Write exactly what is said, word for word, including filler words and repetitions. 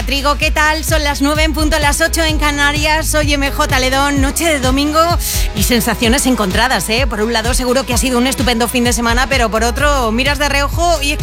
Trigo, ¿qué tal? Son las nueve en punto, las ocho en Canarias. Soy M J Ledón, noche de domingo y sensaciones encontradas, ¿eh? Por un lado, seguro que ha sido un estupendo fin de semana, pero por otro, miras de reojo y es